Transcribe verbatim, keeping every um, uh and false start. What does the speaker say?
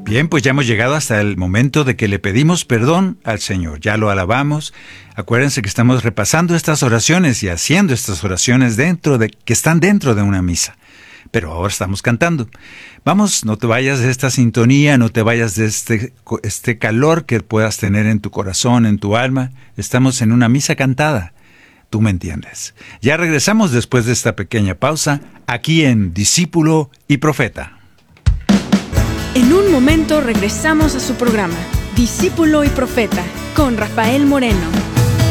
Bien, pues ya hemos llegado hasta el momento de que le pedimos perdón al Señor. Ya lo alabamos. Acuérdense que estamos repasando estas oraciones y haciendo estas oraciones dentro de, que están dentro de una misa. Pero ahora estamos cantando. Vamos, no te vayas de esta sintonía, no te vayas de este, este calor que puedas tener en tu corazón, en tu alma. Estamos en una misa cantada. Tú me entiendes. Ya regresamos después de esta pequeña pausa, aquí en Discípulo y Profeta. En un momento regresamos a su programa, Discípulo y Profeta, con Rafael Moreno.